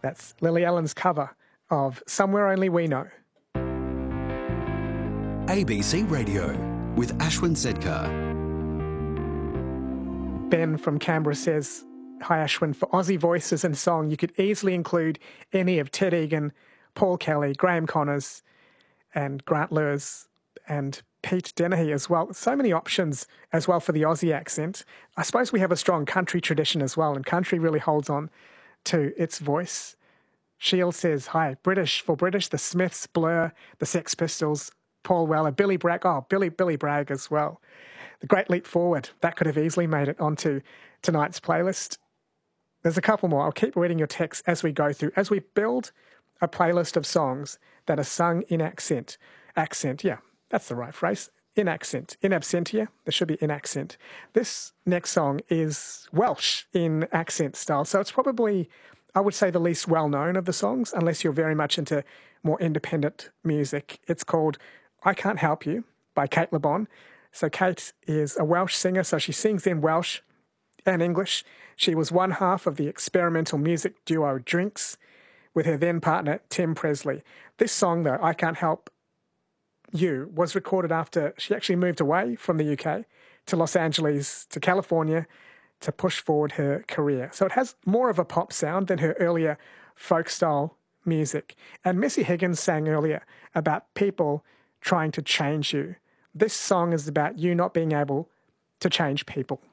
That's Lily Allen's cover of Somewhere Only We Know. ABC Radio with Ashwin Sedkar. Ben from Canberra says, hi Ashwin, for Aussie voices and song, you could easily include any of Ted Egan, Paul Kelly, Graham Connors and Grant Lewis and Pete Dennehy as well. So many options as well for the Aussie accent. I suppose we have a strong country tradition as well, and country really holds on to its voice. Shield says, hi, British, for British, the Smiths, Blur, the Sex Pistols, Paul Weller, Billy Bragg, Billy Bragg as well. The Great Leap Forward, that could have easily made it onto tonight's playlist. There's a couple more. I'll keep reading your texts as we go through, as we build a playlist of songs that are sung in accent. Accent, yeah, that's the right phrase. In accent. In absentia, there should be in accent. This next song is Welsh in accent style. So it's probably, I would say, the least well-known of the songs, unless you're very much into more independent music. It's called I Can't Help You by Kate LeBon. So Kate is a Welsh singer, so she sings in Welsh and English. She was one half of the experimental music duo Drinks with her then partner Tim Presley. This song, though, I Can't Help You, was recorded after she actually moved away from the UK to Los Angeles, to California, to push forward her career. So it has more of a pop sound than her earlier folk-style music. And Missy Higgins sang earlier about people trying to change you. This song is about you not being able to change people.